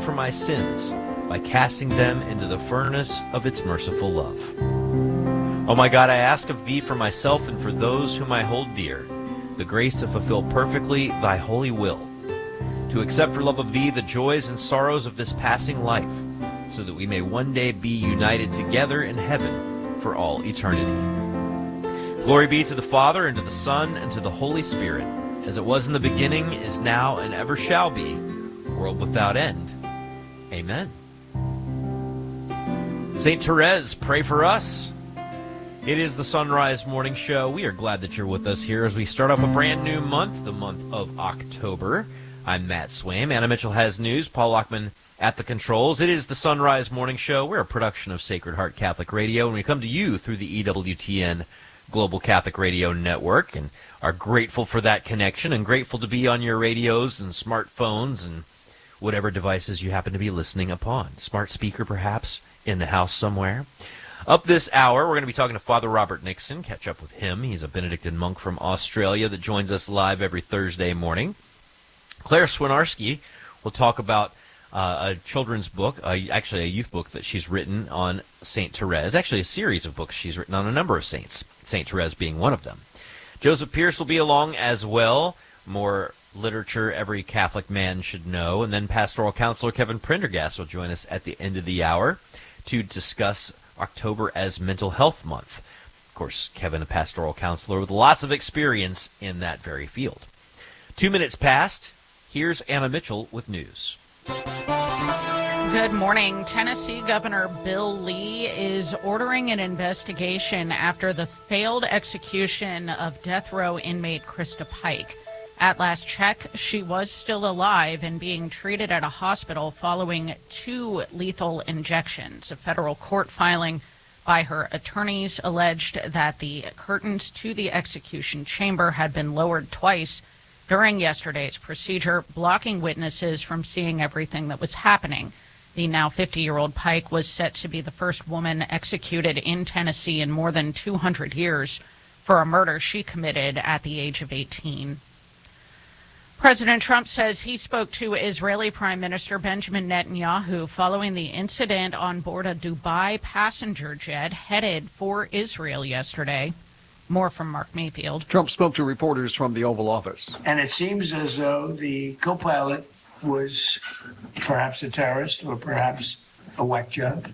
for my sins by casting them into the furnace of its merciful love. O my God, I ask of thee for myself and for those whom I hold dear, the grace to fulfill perfectly thy holy will, to accept for love of thee the joys and sorrows of this passing life, so that we may one day be united together in heaven for all eternity. Glory be to the Father, and to the Son, and to the Holy Spirit, as it was in the beginning, is now, and ever shall be, world without end. Amen. St. Therese, pray for us. It is the Sunrise Morning Show. We are glad that you're with us here as we start off a brand new month, the month of October. I'm Matt Swaim. Anna Mitchell has news. Paul Lockman at the controls. It is the Sunrise Morning Show. We're a production of Sacred Heart Catholic Radio, and we come to you through the EWTN Global Catholic Radio Network, and are grateful for that connection and grateful to be on your radios and smartphones and whatever devices you happen to be listening upon. Smart speaker, perhaps, in the house somewhere. Up this hour, we're going to be talking to Father Robert Nixon, catch up with him. He's a Benedictine monk from Australia that joins us live every Thursday morning. Claire Swinarski will talk about a children's book, actually a youth book that she's written on St. Therese, actually a series of books she's written on a number of saints, St. Therese being one of them. Joseph Pierce will be along as well, more literature every Catholic man should know, and then Pastoral Counselor Kevin Prendergast will join us at the end of the hour to discuss October as Mental Health Month. Of course, Kevin, a pastoral counselor with lots of experience in that very field. 2 minutes past. Here's Anna Mitchell with news. Good morning. Tennessee Governor Bill Lee is ordering an investigation after the failed execution of death row inmate Krista Pike. At last check, she was still alive and being treated at a hospital following 2 lethal injections. A federal court filing by her attorneys alleged that the curtains to the execution chamber had been lowered twice during yesterday's procedure, blocking witnesses from seeing everything that was happening. The now 50-year-old Pike was set to be the first woman executed in Tennessee in more than 200 years for a murder she committed at the age of 18. President Trump says he spoke to Israeli Prime Minister Benjamin Netanyahu following the incident on board a Dubai passenger jet headed for Israel yesterday. More from Mark Mayfield. Trump spoke to reporters from the Oval Office. And it seems as though the co-pilot was perhaps a terrorist or perhaps a whack job,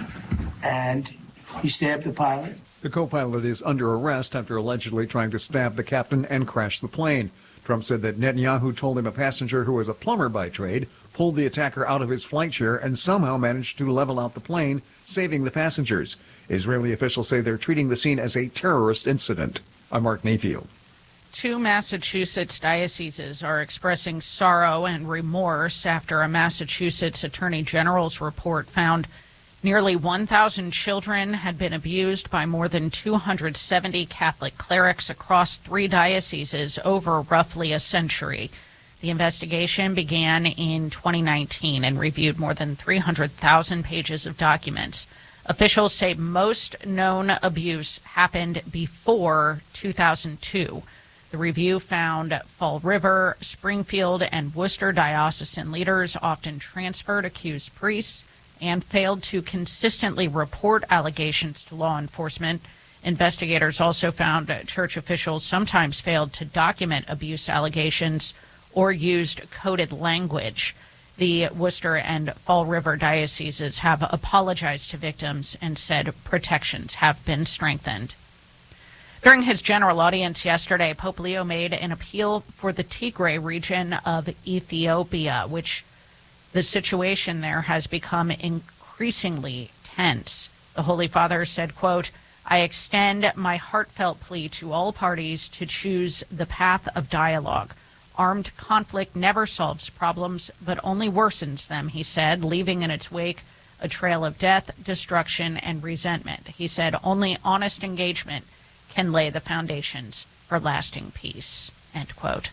and he stabbed the pilot. The co-pilot is under arrest after allegedly trying to stab the captain and crash the plane. Trump said that Netanyahu told him a passenger who was a plumber by trade pulled the attacker out of his flight chair and somehow managed to level out the plane, saving the passengers. Israeli officials say they're treating the scene as a terrorist incident. I'm Mark Mayfield. 2 Massachusetts dioceses are expressing sorrow and remorse after a Massachusetts Attorney General's report found nearly 1,000 children had been abused by more than 270 Catholic clerics across 3 dioceses over roughly a century. The investigation began in 2019 and reviewed more than 300,000 pages of documents. Officials say most known abuse happened before 2002. The review found Fall River, Springfield, and Worcester diocesan leaders often transferred accused priests and failed to consistently report allegations to law enforcement. Investigators also found church officials sometimes failed to document abuse allegations or used coded language. The Worcester and Fall River dioceses have apologized to victims and said protections have been strengthened. During his general audience yesterday, Pope Leo made an appeal for the Tigray region of Ethiopia, which the situation there has become increasingly tense. The Holy Father said, quote, "I extend my heartfelt plea to all parties to choose the path of dialogue. Armed conflict never solves problems, but only worsens them," he said, leaving in its wake a trail of death, destruction, and resentment. He said only honest engagement can lay the foundations for lasting peace, end quote.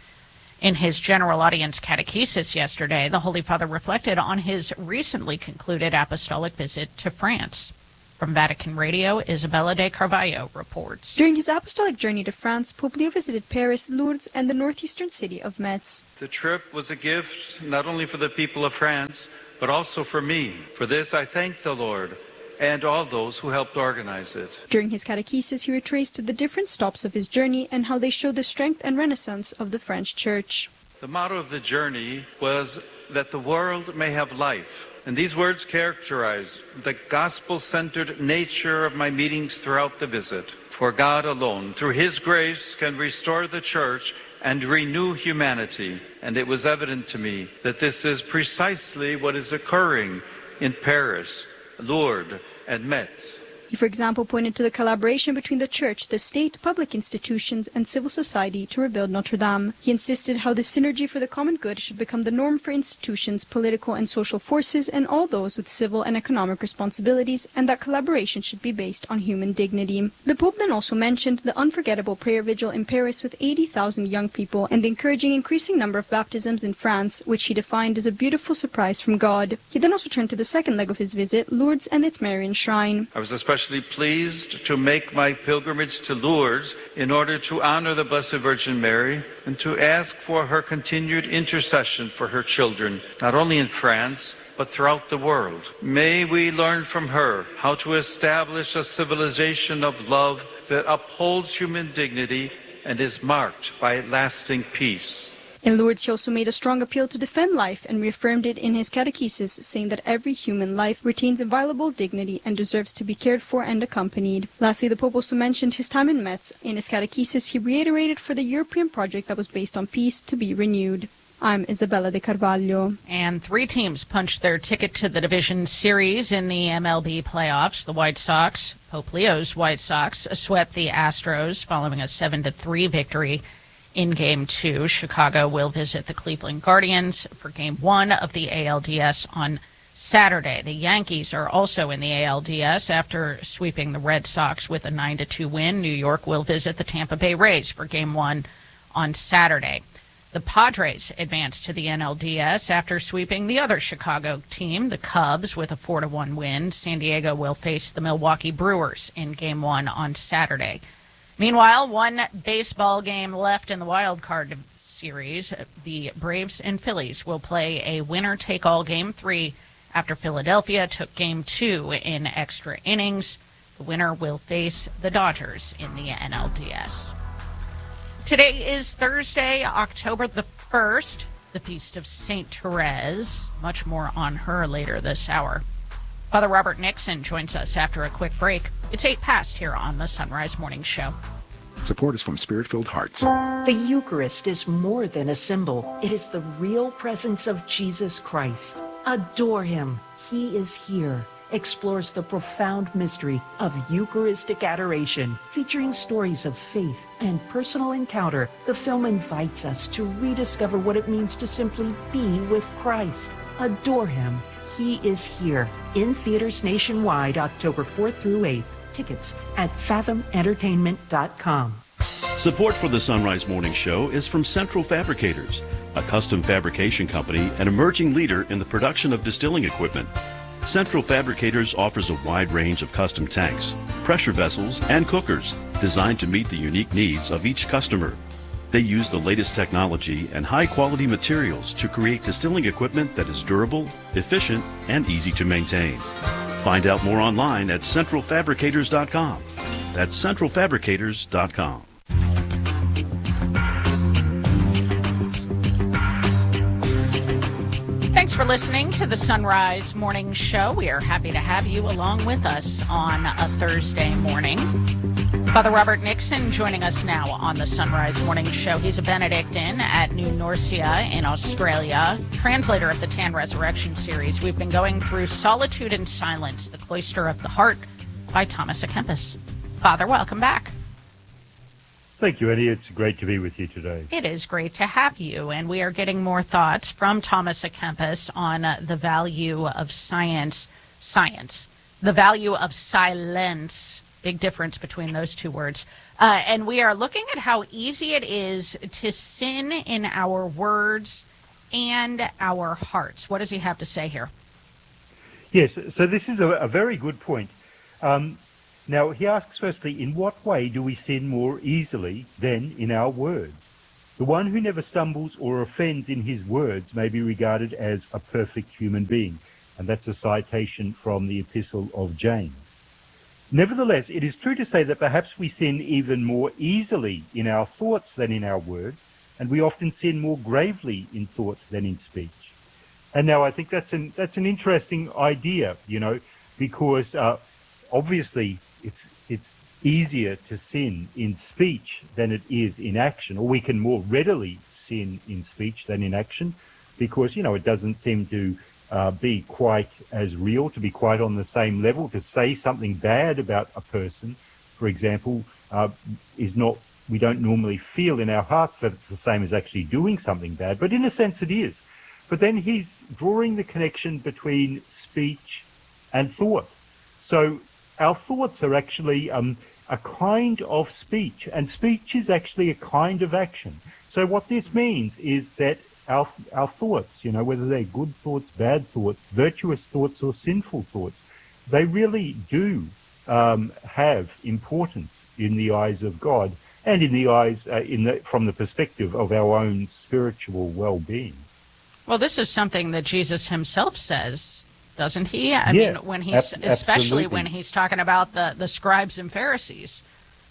In his general audience catechesis yesterday, the Holy Father reflected on his recently concluded apostolic visit to France. From Vatican Radio, Isabella de Carvalho reports. During his apostolic journey to France, Pope Leo visited Paris, Lourdes, and the northeastern city of Metz. The trip was a gift not only for the people of France, but also for me. For this, I thank the Lord and all those who helped organize it. During his catechesis, he retraced the different stops of his journey and how they show the strength and renaissance of the French Church. The motto of the journey was that the world may have life. And these words characterize the gospel-centered nature of my meetings throughout the visit. For God alone, through His grace, can restore the Church and renew humanity. And it was evident to me that this is precisely what is occurring in Paris, Lourdes, and Metz. He, for example, pointed to the collaboration between the Church, the state, public institutions, and civil society to rebuild Notre Dame. He insisted how the synergy for the common good should become the norm for institutions, political and social forces, and all those with civil and economic responsibilities, and that collaboration should be based on human dignity. The Pope then also mentioned the unforgettable prayer vigil in Paris with 80,000 young people and the encouraging increasing number of baptisms in France, which he defined as a beautiful surprise from God. He then also turned to the second leg of his visit, Lourdes and its Marian shrine. I was especially pleased to make my pilgrimage to Lourdes in order to honor the Blessed Virgin Mary and to ask for her continued intercession for her children, not only in France, but throughout the world. May we learn from her how to establish a civilization of love that upholds human dignity and is marked by lasting peace. In Lourdes, he also made a strong appeal to defend life and reaffirmed it in his catechesis, saying that every human life retains inviolable dignity and deserves to be cared for and accompanied. Lastly, the Pope also mentioned his time in Metz. In his catechesis, he reiterated for the European project that was based on peace to be renewed. I'm Isabella de Carvalho. And 3 teams punched their ticket to the division series in the MLB playoffs. The White Sox, Pope Leo's White Sox, swept the Astros following a 7-3 victory in Game 2. Chicago will visit the Cleveland Guardians for Game 1 of the ALDS on Saturday. The Yankees are also in the ALDS after sweeping the Red Sox with a 9-2 win. New York will visit the Tampa Bay Rays for Game 1 on Saturday. The Padres advanced to the NLDS after sweeping the other Chicago team, the Cubs, with a 4-1 win. San Diego will face the Milwaukee Brewers in Game 1 on Saturday. Meanwhile, one baseball game left in the wild card series. The Braves and Phillies will play a winner-take-all Game 3 after Philadelphia took Game 2 in extra innings. The winner will face the Dodgers in the NLDS. Today is Thursday, October the 1st, the feast of St. Therese. Much more on her later this hour. Father Robert Nixon joins us after a quick break. It's 8 past here on the Sunrise Morning Show. Support is from Spirit-Filled Hearts. The Eucharist is more than a symbol. It is the real presence of Jesus Christ. Adore Him. He is here. Explores the profound mystery of Eucharistic adoration. Featuring stories of faith and personal encounter, the film invites us to rediscover what it means to simply be with Christ. Adore Him. He is here. In theaters nationwide, October 4th through 8th. Tickets at fathomentertainment.com. Support for the Sunrise Morning Show is from Central Fabricators, a custom fabrication company and emerging leader in the production of distilling equipment. Central Fabricators offers a wide range of custom tanks, pressure vessels, and cookers designed to meet the unique needs of each customer. They use the latest technology and high-quality materials to create distilling equipment that is durable, efficient, and easy to maintain. Find out more online at centralfabricators.com. That's centralfabricators.com. Thanks for listening to the Sunrise Morning Show. We are happy to have you along with us on a Thursday morning. Father Robert Nixon joining us now on the Sunrise Morning Show. He's a Benedictine at New Norcia in Australia, translator of the Tan Resurrection series. We've been going through Solitude and Silence, the Cloister of the Heart by Thomas à Kempis. Father, welcome back. Thank you, Eddie. It's great to be with you today. It is great to have you, and we are getting more thoughts from Thomas à Kempis on the value of science, the value of silence. Big difference between those two words. And we are looking at how easy it is to sin in our words and our hearts. What does he have to say here? Yes, so this is a very good point. Now, he asks firstly, in what way do we sin more easily than in our words? The one who never stumbles or offends in his words may be regarded as a perfect human being. And that's a citation from the Epistle of James. Nevertheless, it is true to say that perhaps we sin even more easily in our thoughts than in our words, and we often sin more gravely in thoughts than in speech. And now I think that's an interesting idea, because obviously it's easier to sin in speech than it is in action, or we can more readily sin in speech than in action, because it doesn't seem to be quite as real, to be quite on the same level. To say something bad about a person, for example, we don't normally feel in our hearts that it's the same as actually doing something bad, but in a sense it is. But then he's drawing the connection between speech and thought. So our thoughts are actually a kind of speech, and speech is actually a kind of action. So what this means is that our thoughts, whether they're good thoughts, bad thoughts, virtuous thoughts, or sinful thoughts, they really do have importance in the eyes of God and in the eyes, from the perspective of our own spiritual well-being. Well, this is something that Jesus himself says, doesn't he? I mean, when he's especially when he's talking about the scribes and Pharisees.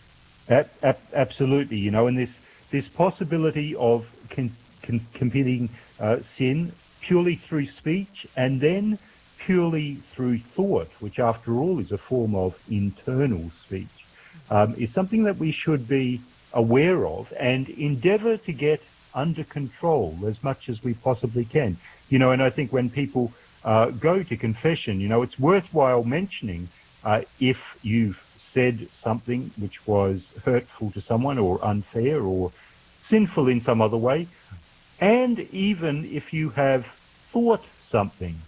Absolutely, and this possibility of committing sin purely through speech and then purely through thought, which after all is a form of internal speech, is something that we should be aware of and endeavor to get under control as much as we possibly can. And I think when people go to confession, it's worthwhile mentioning if you've said something which was hurtful to someone or unfair or sinful in some other way, and even if you have thought something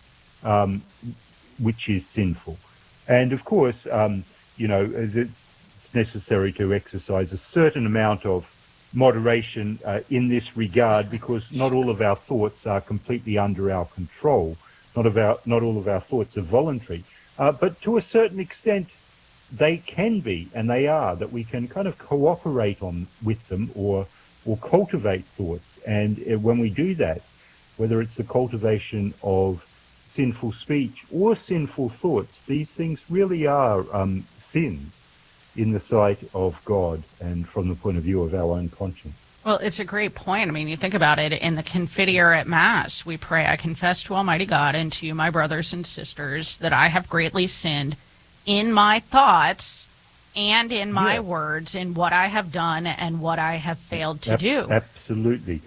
which is sinful. And of course, it's necessary to exercise a certain amount of moderation in this regard, because not all of our thoughts are completely under our control. Not all of our thoughts are voluntary. But to a certain extent, they can be, and they are, that we can kind of cooperate with them or cultivate thoughts. And when we do that, whether it's the cultivation of sinful speech or sinful thoughts, these things really are sins in the sight of God and from the point of view of our own conscience. Well, it's a great point. I mean, you think about it, in the Confiteor at Mass, we pray, I confess to Almighty God and to you, my brothers and sisters, that I have greatly sinned in my thoughts and in my words, in what I have done and what I have failed to do. Absolutely.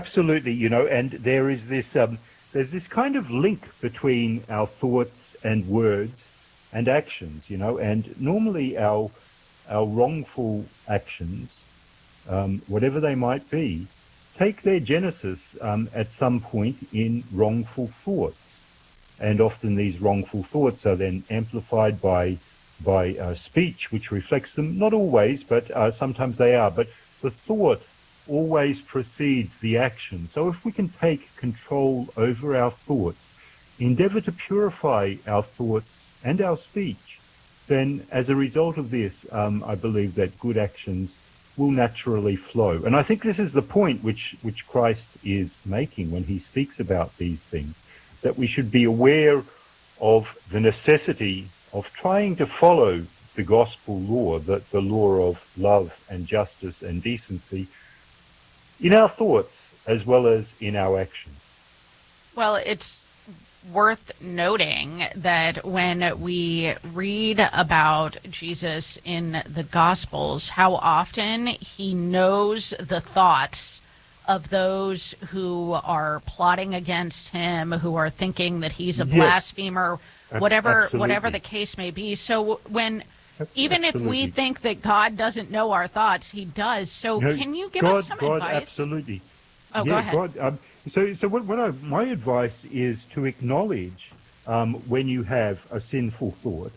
And there is there's this kind of link between our thoughts and words and actions, and normally our wrongful actions, whatever they might be, take their genesis at some point in wrongful thoughts. And often these wrongful thoughts are then amplified by speech, which reflects them. Not always, but sometimes they are. But the thought always precedes the action. So if we can take control over our thoughts, endeavor to purify our thoughts and our speech, then as a result of this, I believe that good actions will naturally flow. And I think this is the point which Christ is making when he speaks about these things, that we should be aware of the necessity of trying to follow the gospel law, the law of love and justice and decency, in our thoughts as well as in our actions. Well, it's worth noting that when we read about Jesus in the Gospels, how often he knows the thoughts of those who are plotting against him, who are thinking that he's a blasphemer, whatever the case may be. So even if we think that God doesn't know our thoughts, he does. So can you give us some advice? Absolutely. Oh, go ahead. So my advice is to acknowledge when you have a sinful thought,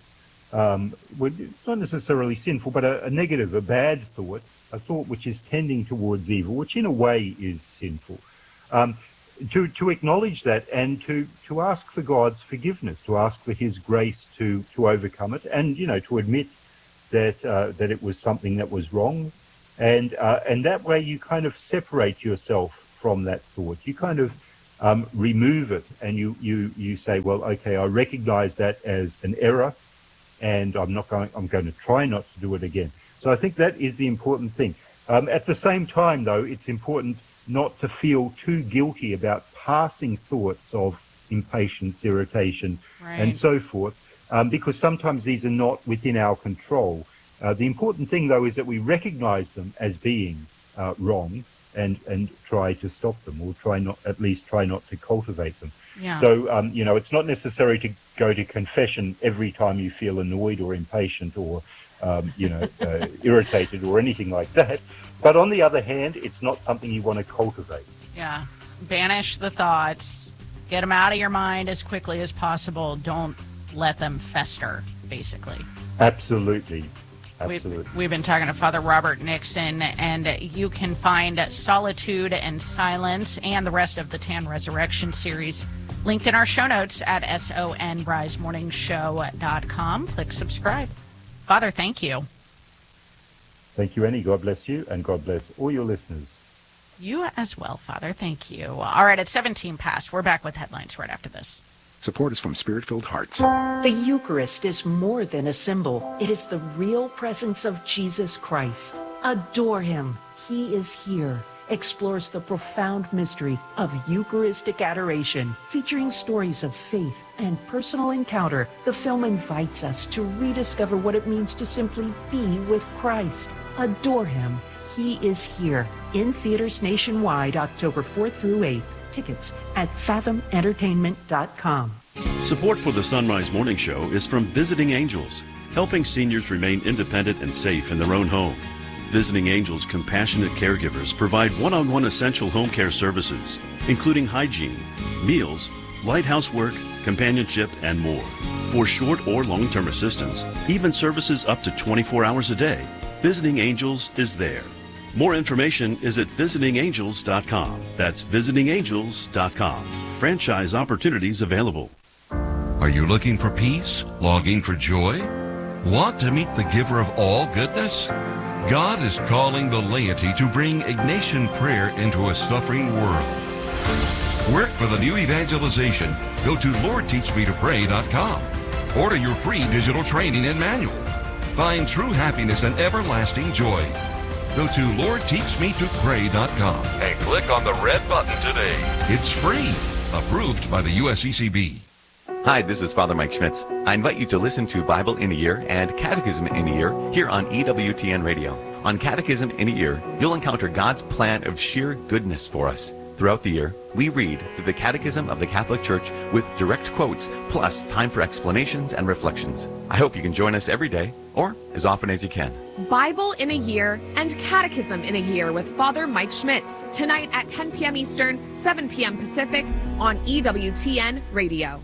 it's not necessarily sinful, but a negative, a bad thought, a thought which is tending towards evil, which in a way is sinful. to acknowledge that and to ask for God's forgiveness, to ask for His grace to overcome it, and to admit that it was something that was wrong, and that way you kind of separate yourself from that thought. You kind of remove it, and you say, well, okay, I recognize that as an error, and I'm going to try not to do it again. So I think that is the important thing. At the same time, though, it's important not to feel too guilty about passing thoughts of impatience, irritation, and so forth, because sometimes these are not within our control. The important thing, though, is that we recognize them as being wrong and try to stop them, or at least try not to cultivate them. Yeah. So, it's not necessary to go to confession every time you feel annoyed or impatient or, irritated or anything like that. But on the other hand, it's not something you want to cultivate. Yeah. Banish the thoughts. Get them out of your mind as quickly as possible. Don't let them fester, basically. Absolutely. We've been talking to Father Robert Nixon, and you can find Solitude and Silence and the rest of the Tan Resurrection series linked in our show notes at sonrisemorningshow.com. Click subscribe. Father, thank you. Thank you, Annie. God bless you, and God bless all your listeners. You as well, Father. Thank you. All right, at 17 past, we're back with headlines right after this. Support is from Spirit-Filled Hearts. The Eucharist is more than a symbol. It is the real presence of Jesus Christ. Adore Him. He is here. Explores the profound mystery of Eucharistic adoration, featuring stories of faith and personal encounter. The film invites us to rediscover what it means to simply be with Christ. Adore Him. He is here. In theaters nationwide, October 4th through 8th. Tickets at fathomentertainment.com. Support for the Sunrise Morning Show is from Visiting Angels, helping seniors remain independent and safe in their own home. Visiting Angels compassionate caregivers provide one-on-one essential home care services, including hygiene, meals, light housework, companionship, and more. For short or long-term assistance, even services up to 24 hours a day, Visiting Angels is there. More information is at visitingangels.com. That's visitingangels.com. Franchise opportunities available. Are you looking for peace? Longing for joy? Want to meet the giver of all goodness? God is calling the laity to bring Ignatian prayer into a suffering world. Work for the new evangelization. Go to LordTeachMeToPray.com. Order your free digital training and manual. Find true happiness and everlasting joy. Go to LordTeachMeToPray.com and click on the red button today. It's free. Approved by the USCCB. Hi, this is Father Mike Schmitz. I invite you to listen to Bible in a Year and Catechism in a Year here on EWTN Radio. On Catechism in a Year, you'll encounter God's plan of sheer goodness for us. Throughout the year, we read through the Catechism of the Catholic Church with direct quotes, plus time for explanations and reflections. I hope you can join us every day, or as often as you can. Bible in a Year and Catechism in a Year with Father Mike Schmitz, tonight at 10 p.m. Eastern, 7 p.m. Pacific on EWTN Radio.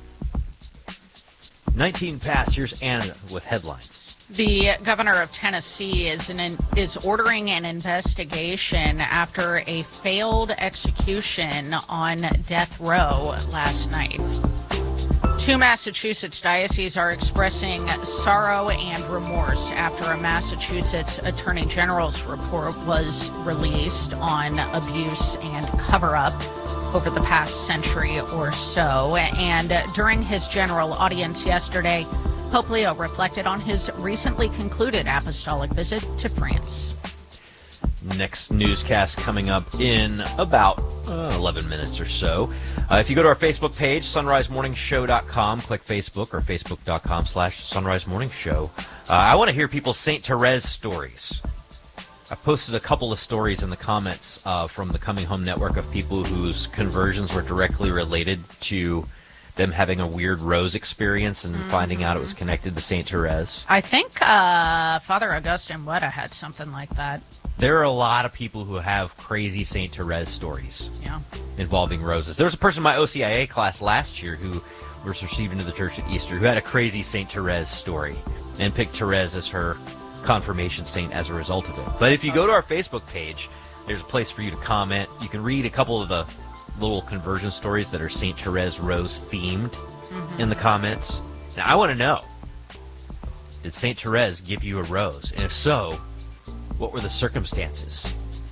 19 past, here's Anna with headlines. The governor of Tennessee is ordering an investigation after a failed execution on death row last night. Two Massachusetts dioceses are expressing sorrow and remorse after a Massachusetts Attorney General's report was released on abuse and cover-up over the past century or so. And during his general audience yesterday, Pope Leo reflected on his recently concluded apostolic visit to France. Next newscast coming up in about 11 minutes or so. If you go to our Facebook page, sonrisemorningshow.com, click Facebook or facebook.com/sonrisemorningshow. I want to hear people's St. Therese stories. I posted a couple of stories in the comments from the Coming Home Network of people whose conversions were directly related to them having a weird rose experience and finding out it was connected to St. Therese. I think Father Augustine Wetta had something like that. There are a lot of people who have crazy St. Therese stories involving roses. There was a person in my OCIA class last year who was received into the church at Easter who had a crazy St. Therese story and picked Therese as her confirmation saint as a result of it. But if you go to our Facebook page, there's a place for you to comment. You can read a couple of the little conversion stories that are St. Therese Rose themed in the comments. And I want to know, did St. Therese give you a rose? And if so, what were the circumstances?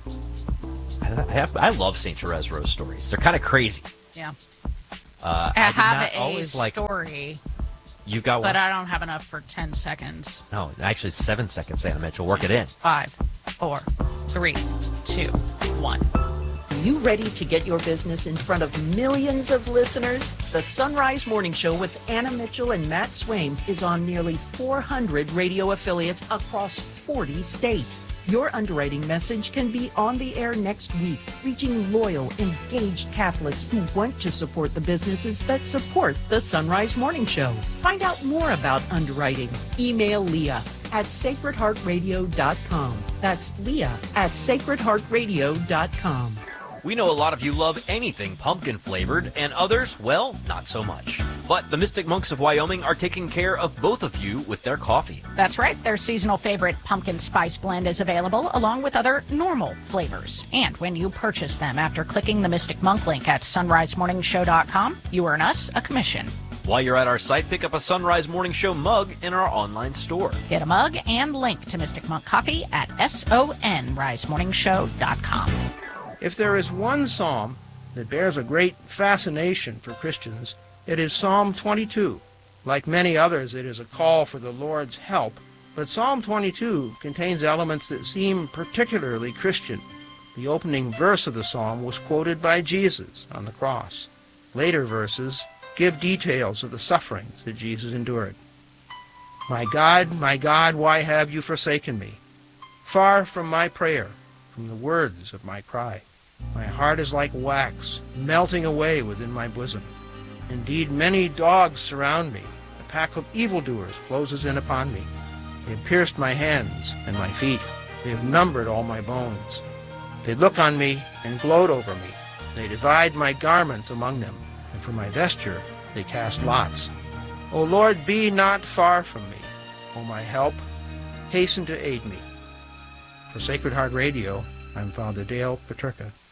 I love St. Therese Rose stories. They're kind of crazy. Yeah. I have a story. You got one? But I don't have enough for 10 seconds. No, actually 7 seconds, Anna Mitchell. Work it in. 5, 4, 3, 2, 1. You ready to get your business in front of millions of listeners? The Sunrise Morning Show with Anna Mitchell and Matt Swaim is on nearly 400 radio affiliates across 40 states. Your underwriting message can be on the air next week, reaching loyal, engaged Catholics who want to support the businesses that support the Sunrise Morning Show. Find out more about underwriting. Email Leah at sacredheartradio.com. That's Leah at sacredheartradio.com. We know a lot of you love anything pumpkin flavored, and others, well, not so much. But the Mystic Monks of Wyoming are taking care of both of you with their coffee. That's right. Their seasonal favorite pumpkin spice blend is available, along with other normal flavors. And when you purchase them after clicking the Mystic Monk link at sunrisemorningshow.com, you earn us a commission. While you're at our site, pick up a Sunrise Morning Show mug in our online store. Get a mug and link to Mystic Monk Coffee at sunrisemorningshow.com. If there is one psalm that bears a great fascination for Christians, it is Psalm 22. Like many others, it is a call for the Lord's help, but Psalm 22 contains elements that seem particularly Christian. The opening verse of the psalm was quoted by Jesus on the cross. Later verses give details of the sufferings that Jesus endured. My God, why have you forsaken me? Far from my prayer, from the words of my cry. My heart is like wax, melting away within my bosom. Indeed, many dogs surround me. A pack of evildoers closes in upon me. They have pierced my hands and my feet. They have numbered all my bones. They look on me and gloat over me. They divide my garments among them, and for my vesture they cast lots. O Lord, be not far from me. O my help, hasten to aid me. For Sacred Heart Radio, I'm Father Dale Paterka.